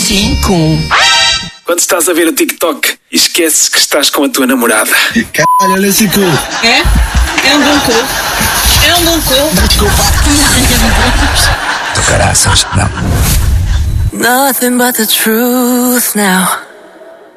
5. Quando estás a ver o TikTok, esqueces que estás com a tua namorada. Caralho, olha esse cu. É? É um bom cu. É um bom cu. Desculpa. Tu caraças, não. Nothing but the truth now.